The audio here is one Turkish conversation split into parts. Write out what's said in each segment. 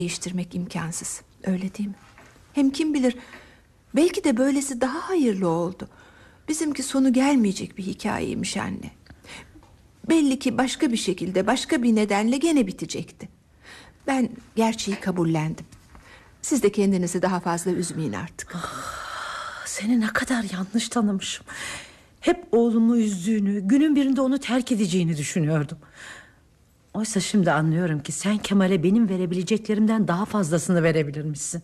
değiştirmek imkansız. Öyle değil mi? Hem kim bilir, belki de böylesi daha hayırlı oldu. Bizimki sonu gelmeyecek bir hikayeymiş anne. Belli ki başka bir şekilde, başka bir nedenle gene bitecekti. Ben gerçeği kabullendim. Siz de kendinizi daha fazla üzmeyin artık. Seni ne kadar yanlış tanımışım. Hep oğlumu üzdüğünü, günün birinde onu terk edeceğini düşünüyordum. Oysa şimdi anlıyorum ki sen Kemal'e benim verebileceklerimden daha fazlasını verebilirmişsin.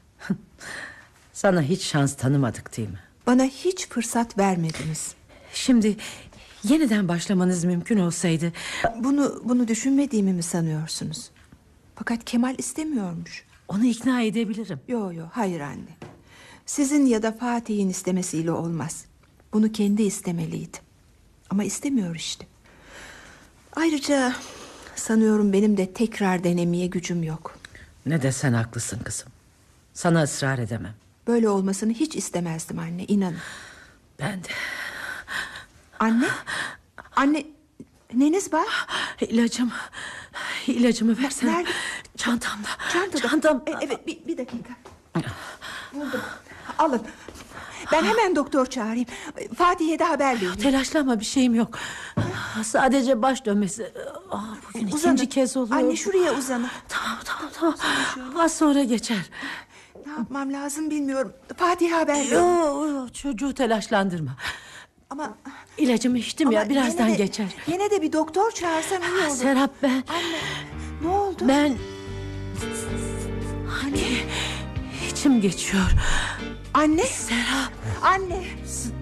Sana hiç şans tanımadık değil mi? Bana hiç fırsat vermediniz. Şimdi yeniden başlamanız mümkün olsaydı... Bunu düşünmediğimi mi sanıyorsunuz? Fakat Kemal istemiyormuş. Onu ikna edebilirim. Yo, hayır anne. Sizin ya da Fatih'in istemesiyle olmaz. Bunu kendi istemeliydi. Ama istemiyor işte. Ayrıca sanıyorum benim de tekrar denemeye gücüm yok. Ne desen haklısın kızım. Sana ısrar edemem. Böyle olmasını hiç istemezdim anne, inanın. Ben de. Anne, neniz var? İlacımı versene. Nerede? Çantamda. Çantam. Evet, bir dakika. Buldum. Alın. Ben hemen doktor çağırayım. Fatih'e de haber vereyim. Telaşlanma, bir şeyim yok. Sadece baş dönmesi. Bugün ikinci kez oluyor. Anne, şuraya uzanın. Tamam. Az sonra geçer. Ne yapmam lazım bilmiyorum. Fatih'e haber verin. Yok, çocuğu telaşlandırma. Ama İlacımı içtim ya, birazdan geçer. Yine de bir doktor çağırsam iyi olur. Serap, ben... Anne, ne oldu? Ben... İçim geçiyor. Anne. Serap. Anne.